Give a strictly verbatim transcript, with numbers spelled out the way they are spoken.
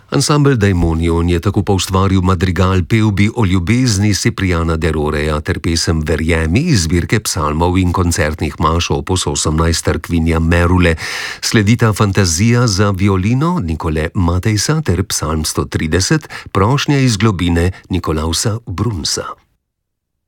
Ansambel Daimonion je tako poustvaril madrigal Pevbi o ljubezni Cipriana de Roreja ter pesem Verjemi iz zbirke psalmov in koncertnih maš opus osemnajst Tarquinija Merule. Sledita Fantazija za violino Nicole Matejsa ter psalm sto trideset Prošnja iz globine Nikolausa Brunsa.